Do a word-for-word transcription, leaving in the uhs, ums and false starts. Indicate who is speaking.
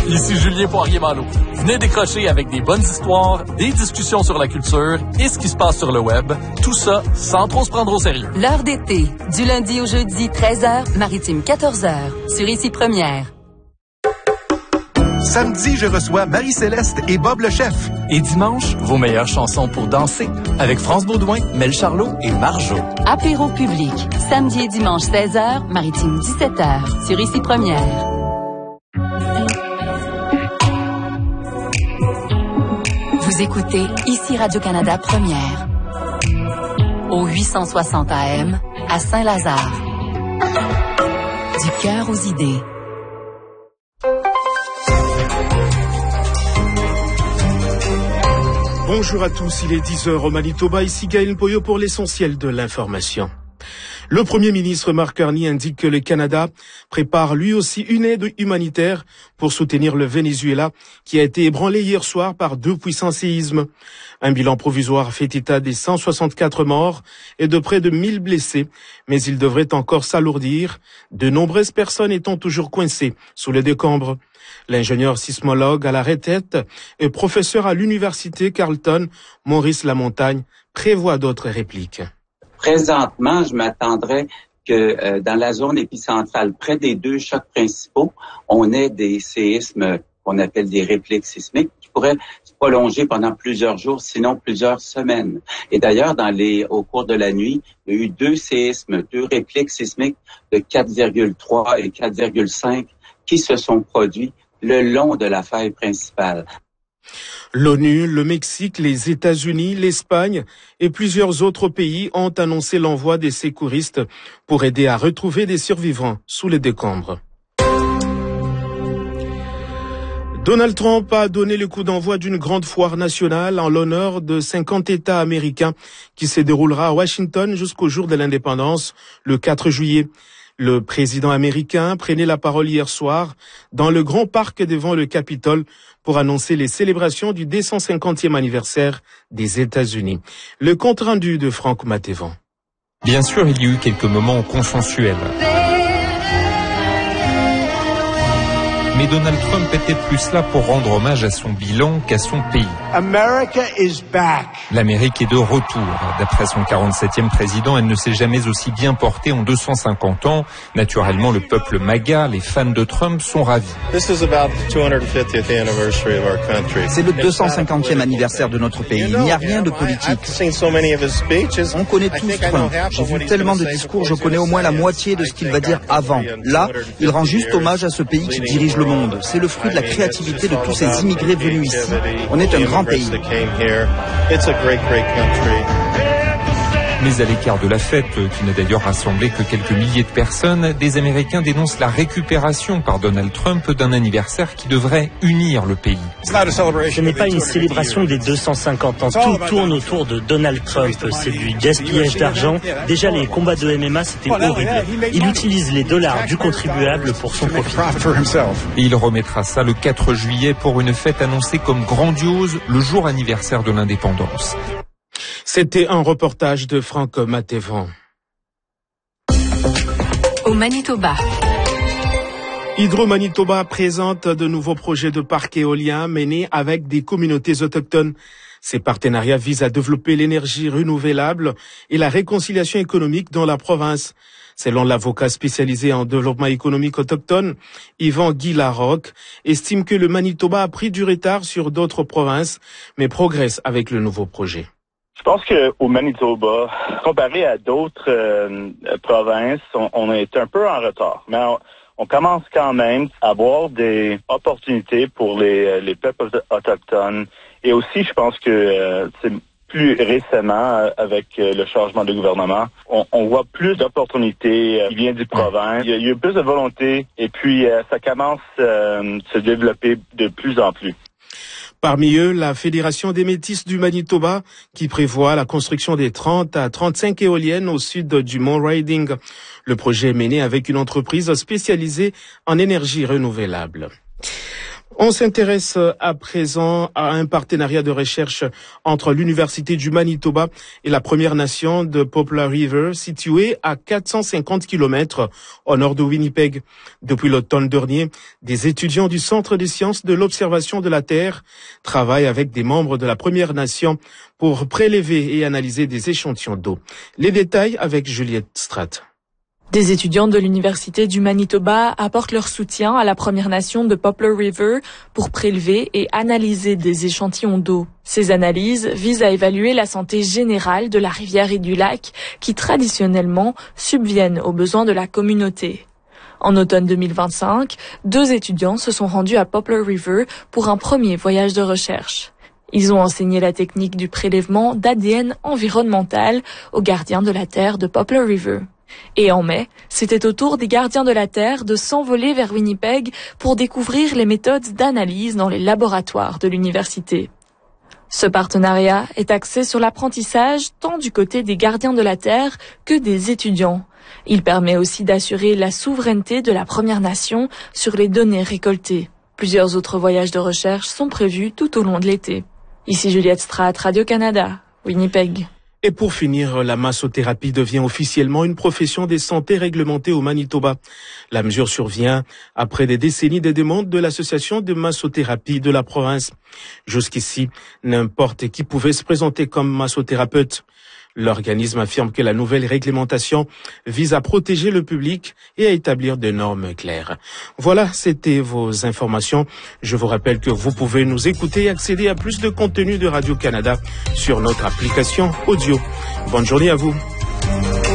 Speaker 1: Ici Julien Poirier-Malo. Venez décrocher avec des bonnes histoires, des discussions sur la culture et ce qui se passe sur le web. Tout ça sans trop se prendre au sérieux.
Speaker 2: L'heure d'été, du lundi au jeudi, treize heures, Maritime quatorze heures, sur Ici Première.
Speaker 3: Samedi, je reçois Marie-Céleste et Bob le chef.
Speaker 1: Et dimanche, vos meilleures chansons pour danser avec France Baudouin, Mel Charlot et Marjo.
Speaker 2: Apéro public, samedi et dimanche seize heures, Maritime dix-sept heures, sur Ici Première. Vous écoutez Ici Radio-Canada Première. Au huit cent soixante A M, à Saint-Lazare. Du cœur aux idées.
Speaker 4: Bonjour à tous, il est dix heures au Manitoba, ici Gaël Poyo pour l'essentiel de l'information. Le Premier ministre Mark Carney indique que le Canada prépare lui aussi une aide humanitaire pour soutenir le Venezuela qui a été ébranlé hier soir par deux puissants séismes. Un bilan provisoire fait état des cent soixante-quatre morts et de près de mille blessés, mais il devrait encore s'alourdir, de nombreuses personnes étant toujours coincées sous les décombres. L'ingénieur sismologue à la retraite et professeur à l'université Carleton, Maurice Lamontagne, prévoit d'autres répliques.
Speaker 5: Présentement, je m'attendrais que euh, dans la zone épicentrale, près des deux chocs principaux, on ait des séismes qu'on appelle des répliques sismiques qui pourraient se prolonger pendant plusieurs jours, sinon plusieurs semaines. Et d'ailleurs, dans les au cours de la nuit, il y a eu deux séismes, deux répliques sismiques de quatre virgule trois et quatre virgule cinq qui se sont produits le long de la faille principale.
Speaker 4: L'ONU, le Mexique, les États-Unis, l'Espagne et plusieurs autres pays ont annoncé l'envoi des secouristes pour aider à retrouver des survivants sous les décombres. Donald Trump a donné le coup d'envoi d'une grande foire nationale en l'honneur de cinquante États américains qui se déroulera à Washington jusqu'au jour de l'indépendance, le quatre juillet. Le président américain prenait la parole hier soir dans le grand parc devant le Capitole pour annoncer les célébrations du deux cent cinquantième anniversaire des États-Unis. Le compte-rendu de Franck Matévan.
Speaker 6: Bien sûr, il y a eu quelques moments consensuels. Mais Donald Trump était plus là pour rendre hommage à son bilan qu'à son pays.
Speaker 7: America is back.
Speaker 6: L'Amérique est de retour. D'après son quarante-septième président, elle ne s'est jamais aussi bien portée en deux cent cinquante ans. Naturellement, le peuple MAGA, les fans de Trump, sont ravis.
Speaker 8: C'est
Speaker 9: le deux cent cinquantième anniversaire de notre pays. Il n'y a rien de politique. On connaît tous Trump. J'ai vu tellement de discours, je connais au moins la moitié de ce qu'il va dire avant. Là, il rend juste hommage à ce pays qui dirige le monde. C'est le fruit de la créativité de tous ces immigrés venus ici. On est un grand pays.
Speaker 6: Mais à l'écart de la fête, qui n'a d'ailleurs rassemblé que quelques milliers de personnes, des Américains dénoncent la récupération par Donald Trump d'un anniversaire qui devrait unir le pays.
Speaker 10: Ce n'est pas une célébration des deux cent cinquante ans. Tout tourne autour de Donald Trump. C'est du gaspillage d'argent. Déjà, les combats de M M A, c'était horrible. Il utilise les dollars du contribuable pour son profit.
Speaker 6: Et il remettra ça le quatre juillet pour une fête annoncée comme grandiose, le jour anniversaire de l'indépendance.
Speaker 4: C'était un reportage de Franck Matévan.
Speaker 2: Au Manitoba.
Speaker 4: Hydro-Manitoba présente de nouveaux projets de parcs éoliens menés avec des communautés autochtones. Ces partenariats visent à développer l'énergie renouvelable et la réconciliation économique dans la province. Selon l'avocat spécialisé en développement économique autochtone, Yvan Guy Larocque, estime que le Manitoba a pris du retard sur d'autres provinces, mais progresse avec le nouveau projet.
Speaker 11: Je pense qu'au Manitoba, comparé à d'autres euh, provinces, on, on est un peu en retard. Mais on, on commence quand même à avoir des opportunités pour les, les peuples autochtones. Et aussi, je pense que euh, c'est plus récemment, avec euh, le changement de gouvernement, on, on voit plus d'opportunités euh, qui viennent du province. Il y, a, il y a plus de volonté et puis euh, ça commence à euh, se développer de plus en plus.
Speaker 4: Parmi eux, la Fédération des Métis du Manitoba, qui prévoit la construction des trente à trente-cinq éoliennes au sud du Mont Riding. Le projet est mené avec une entreprise spécialisée en énergie renouvelable. On s'intéresse à présent à un partenariat de recherche entre l'Université du Manitoba et la Première Nation de Poplar River, située à quatre cent cinquante kilomètres au nord de Winnipeg. Depuis l'automne dernier, des étudiants du Centre des sciences de l'observation de la Terre travaillent avec des membres de la Première Nation pour prélever et analyser des échantillons d'eau. Les détails avec Juliette Stratt.
Speaker 8: Des étudiants de l'Université du Manitoba apportent leur soutien à la Première Nation de Poplar River pour prélever et analyser des échantillons d'eau. Ces analyses visent à évaluer la santé générale de la rivière et du lac qui traditionnellement subviennent aux besoins de la communauté. En automne deux mille vingt-cinq, deux étudiants se sont rendus à Poplar River pour un premier voyage de recherche. Ils ont enseigné la technique du prélèvement d'A D N environnemental aux gardiens de la Terre de Poplar River. Et en mai, c'était au tour des gardiens de la Terre de s'envoler vers Winnipeg pour découvrir les méthodes d'analyse dans les laboratoires de l'université. Ce partenariat est axé sur l'apprentissage tant du côté des gardiens de la Terre que des étudiants. Il permet aussi d'assurer la souveraineté de la Première Nation sur les données récoltées. Plusieurs autres voyages de recherche sont prévus tout au long de l'été. Ici Juliette Stratt, Radio-Canada, Winnipeg.
Speaker 4: Et pour finir, la massothérapie devient officiellement une profession de santé réglementée au Manitoba. La mesure survient après des décennies de demandes de l'association de massothérapie de la province. Jusqu'ici, n'importe qui pouvait se présenter comme massothérapeute. L'organisme affirme que la nouvelle réglementation vise à protéger le public et à établir des normes claires. Voilà, c'était vos informations. Je vous rappelle que vous pouvez nous écouter et accéder à plus de contenu de Radio-Canada sur notre application audio. Bonne journée à vous.